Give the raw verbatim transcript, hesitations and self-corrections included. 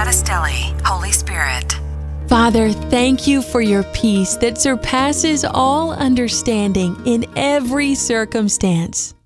Battistelli, Holy Spirit. Father, thank you for your peace that surpasses all understanding in every circumstance.